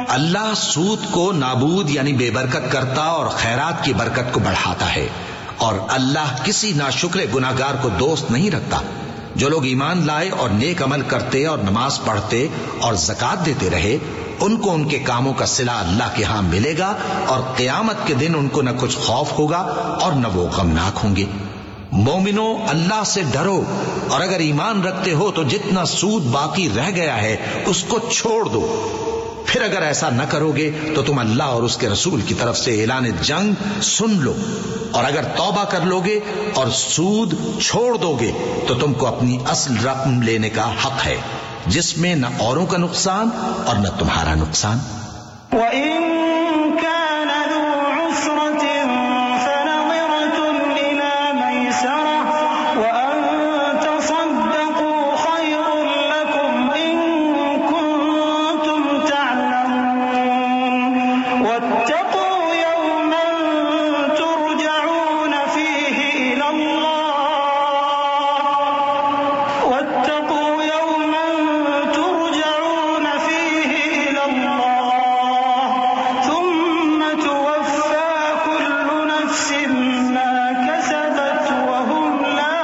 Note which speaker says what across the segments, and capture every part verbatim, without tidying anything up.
Speaker 1: اللہ سود کو نابود یعنی بے برکت کرتا اور خیرات کی برکت کو بڑھاتا ہے، اور اللہ کسی ناشکر گناہگار کو دوست نہیں رکھتا۔ جو لوگ ایمان لائے اور نیک عمل کرتے اور نماز پڑھتے اور زکوٰۃ دیتے رہے، ان کو ان کے کاموں کا صلہ اللہ کے ہاں ملے گا، اور قیامت کے دن ان کو نہ کچھ خوف ہوگا اور نہ وہ غمناک ہوں گے۔ مومنو، اللہ سے ڈرو، اور اگر ایمان رکھتے ہو تو جتنا سود باقی رہ گیا ہے اس کو چھوڑ دو۔ پھر اگر ایسا نہ کرو گے تو تم اللہ اور اس کے رسول کی طرف سے اعلان جنگ سن لو، اور اگر توبہ کر لو گے اور سود چھوڑ دو گے تو تم کو اپنی اصل رقم لینے کا حق ہے، جس میں نہ اوروں کا نقصان اور نہ تمہارا نقصان۔
Speaker 2: وَإِن كَانَ ذُو عُسْرَةٍ فَنَظِرَةٌ إِلَى مَيْسَرَةٍ وَأَن تَصَدَّقُوا خَيْرٌ لَّكُمْ إِن كُنتُمْ تَعْلَمُونَ وَاتَّقُوا يَوْمًا تُرْجَعُونَ فِيهِ إِلَى اللَّهِ وَاتَّقُوا يَوْمًا تُرْجَعُونَ فِيهِ إِلَى اللَّهِ ثُمَّ تُوَفَّى كُلُّ نَفْسٍ مَّا كَسَبَتْ وَهُمْ لَا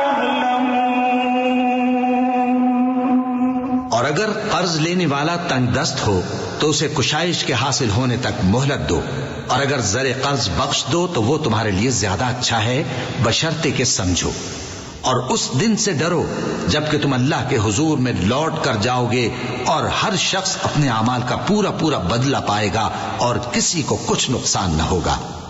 Speaker 2: يُظْلَمُونَ۔
Speaker 1: اور اگر قرض لینے والا تنگ دست ہو تو اسے کشائش کے حاصل ہونے تک مہلت دو، اور اگر زر قرض بخش دو تو وہ تمہارے لیے زیادہ اچھا ہے، بشرطے کہ سمجھو۔ اور اس دن سے ڈرو جبکہ تم اللہ کے حضور میں لوٹ کر جاؤ گے، اور ہر شخص اپنے اعمال کا پورا پورا بدلہ پائے گا، اور کسی کو کچھ نقصان نہ ہوگا۔